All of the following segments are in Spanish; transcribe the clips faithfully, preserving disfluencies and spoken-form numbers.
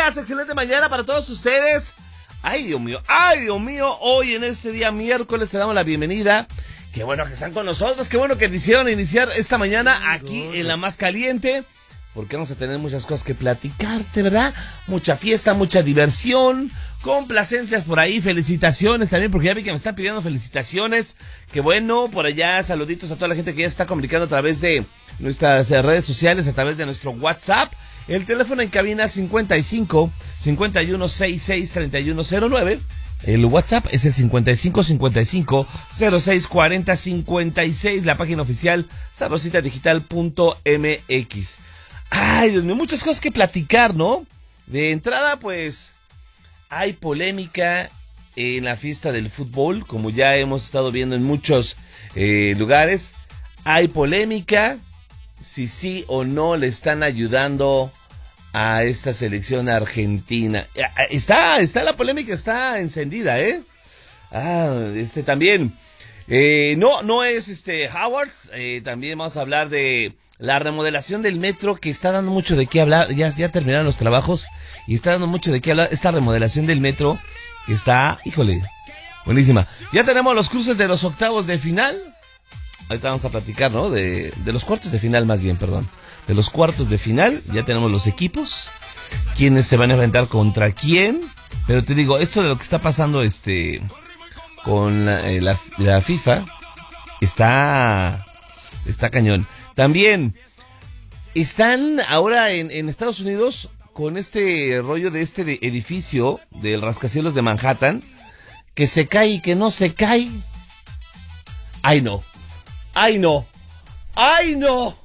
días, excelente mañana para todos ustedes. Ay, Dios mío, ay, Dios mío, hoy en este día miércoles te damos la bienvenida. Qué bueno que están con nosotros, qué bueno que decidieron iniciar esta mañana aquí en La Más Caliente, porque vamos a tener muchas cosas que platicarte, ¿verdad? Mucha fiesta, mucha diversión, complacencias por ahí, felicitaciones también, porque ya vi que me están pidiendo felicitaciones. Qué bueno, por allá, saluditos a toda la gente que ya está comunicando a través de nuestras redes sociales, a través de nuestro WhatsApp. El teléfono en cabina cincuenta y cinco, cincuenta y uno, sesenta y seis, treinta y uno cero nueve. El WhatsApp es el cincuenta y cinco, cincuenta y cinco, cero seis, cuarenta, cincuenta y seis. La página oficial sabrosita digital punto m x. Ay, Dios mío, muchas cosas que platicar, ¿no? De entrada, pues, hay polémica en la fiesta del fútbol, como ya hemos estado viendo en muchos eh, lugares. Hay polémica si sí o no le están ayudando a esta selección argentina. Está, está la polémica, está encendida, ¿eh? Ah, este también. Eh, no, no es este Howard. Eh, también vamos a hablar de la remodelación del metro, que está dando mucho de qué hablar. Ya, ya terminaron los trabajos y está dando mucho de qué hablar. Esta remodelación del metro que está, híjole, buenísima. Ya tenemos los cruces de los octavos de final. Ahorita vamos a platicar, ¿no? De, de los cuartos de final, más bien, perdón. De los cuartos de final, ya tenemos los equipos. Quiénes se van a enfrentar contra quién. Pero te digo, esto de lo que está pasando este con la, eh, la, la FIFA está, está cañón. También están ahora en, en Estados Unidos con este rollo de este de edificio del rascacielos de Manhattan, que se cae y que no se cae. ¡Ay, no! ¡Ay, no! ¡Ay, no!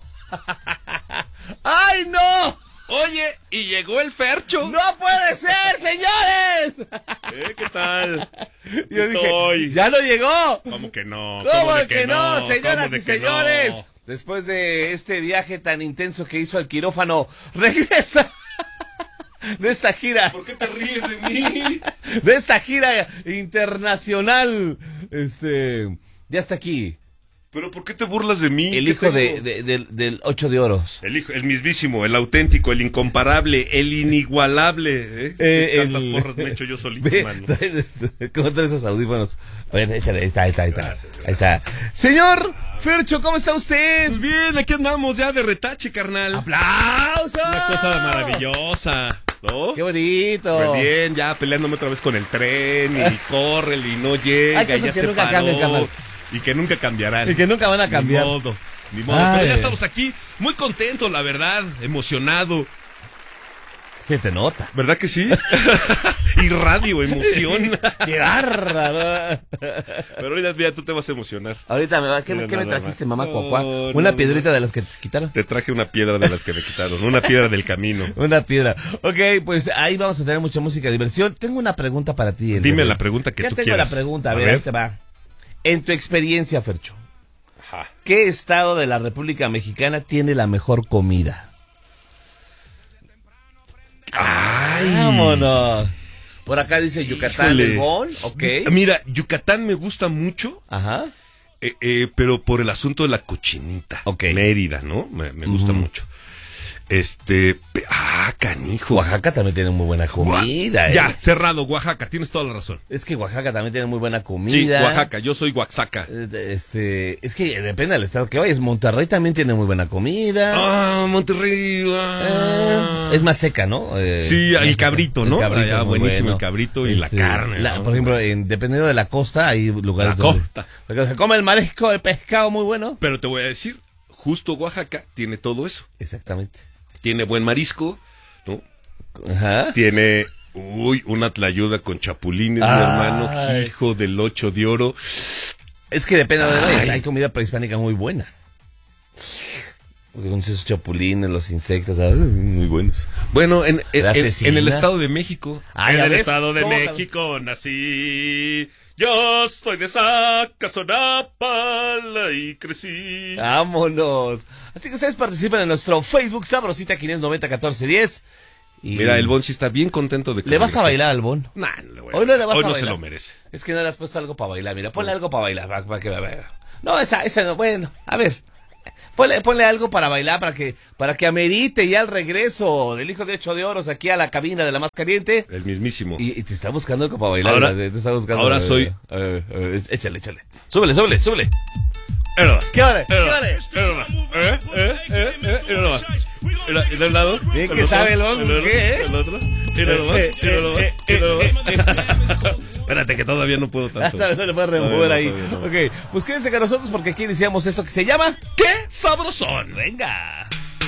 ¡Ay, no! Oye, y llegó el Fercho. ¡No puede ser, señores! ¿Eh? ¿Qué tal? Yo dije, Estoy... ¿ya no llegó? ¿Cómo que no? ¿Cómo, ¿Cómo de que, que no, no? señoras y señores? No? Después de este viaje tan intenso que hizo al quirófano, regresa de esta gira. ¿Por qué te ríes de mí? De esta gira internacional. Este, ya está aquí. ¿Pero por qué te burlas de mí? El hijo de, de, de, del ocho de oros. El hijo, el mismísimo, el auténtico, el incomparable, el inigualable. ¿Eh? Eh, ¿Cuántas el... porras me echo yo solito, Ve, mano? ¿Cómo traes esos audífonos? A ver, échale, ahí está, ahí está, ahí está. Gracias, gracias. Ahí está. Señor Fercho, ¿cómo está usted? Pues bien, aquí andamos ya de retache, carnal. ¡Aplausos! Una cosa maravillosa, ¿no? ¡Qué bonito! Pues bien, ya peleándome otra vez con el tren, y corre, y no llega, Hay cosas ya que se nunca paró. cambian, carnal. Y que nunca cambiarán. Y que nunca van a cambiar. Ni modo, ni modo. Pero ya estamos aquí, muy contentos, la verdad, emocionado. Se te nota. ¿Verdad que sí? Y radio, emoción. ¡Qué bárbaro! Pero ahorita, mira, tú te vas a emocionar. Ahorita me va. ¿Qué, ¿qué me trajiste, mamá Cuacuá? No, ¿Una no, piedrita no. de las que te quitaron? Te traje una piedra de las que me quitaron. Una piedra del camino. Una piedra. Ok, pues ahí vamos a tener mucha música de diversión. Tengo una pregunta para ti. Dime bebé. La pregunta que ya tú tengo quieras. La pregunta, a ver, a ver, ahí te va. En tu experiencia, Fercho, Ajá. ¿qué estado de la República Mexicana tiene la mejor comida? ¡Ay! ¡Vámonos! Por acá dice Yucatán, Limón, ok. Mira, Yucatán me gusta mucho. Ajá. Eh, eh, pero por el asunto de la cochinita. Ok. Mérida, ¿no? Me, me gusta uh-huh. mucho. Este, ah, canijo. Oaxaca también tiene muy buena comida. Gua- eh. Ya, cerrado, Oaxaca, tienes toda la razón. Es que Oaxaca también tiene muy buena comida. Sí, Oaxaca, yo soy Oaxaca. Este, es que depende del estado que vayas. Monterrey también tiene muy buena comida. Ah, Monterrey. Ah. Eh, es más seca, ¿no? Eh, sí, el cabrito, ¿no? El cabrito, Allá, buenísimo bueno. el cabrito y este, la carne. La, ¿no? por ejemplo, en, dependiendo de la costa, hay lugares la donde costa. se come el marisco, el pescado muy bueno. Pero te voy a decir, justo Oaxaca tiene todo eso. Exactamente. Tiene buen marisco, ¿no? Ajá. Tiene, uy, una tlayuda con chapulines, Ay. mi hermano, hijo del ocho de oro. Es que depende de Ay. dónde. Hay comida prehispánica muy buena. Con esos chapulines, los insectos, ay, muy buenos. Bueno, en, en, en, en el Estado de México. Ay, en el ves? Estado de ¿Cómo México sabes? Nací. Yo soy de Zacazonapala y crecí. Vámonos. Así que ustedes participan en nuestro Facebook, Sabrosita quinientos noventa catorce diez. Y mira, el Bon sí está bien contento de que ¿le vas a bailar al Bon? Nah, no le voy a Hoy no le vas Hoy a no bailar. se lo merece. Es que no le has puesto algo para bailar. Mira, ponle algo para bailar. Para, para que vea. No, esa, esa no. Bueno, a ver. Ponle, ponle algo para bailar, para que, para que amerite ya el regreso del hijo de ocho de oros aquí a la cabina de la más caliente. El mismísimo. Y, y te está buscando algo para bailar. Ahora, te está buscando, ahora eh, soy... eh, eh, eh, échale, échale. Súbele, súbele, súbele. ¿Qué hora? ¿Qué hora? ¿Eh? ¿Eh? ¿Eh? ¿Eh? Mira nomás. Mira, mira el lado. Bien que sabe el hombre, ¿qué, eh? El otro. Mira nomás. Mira nomás. Mira nomás. Espérate que todavía no puedo tanto. No le puedes remover ahí. Ok, pues quédense con nosotros porque aquí iniciamos esto que se llama ¿Qué sabrosón? Venga.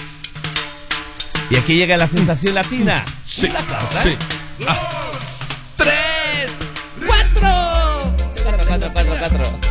Y aquí llega la sensación latina. Sí, la flauta. sí. Dos, tres, cuatro. Cuatro, cuatro, cuatro, cuatro.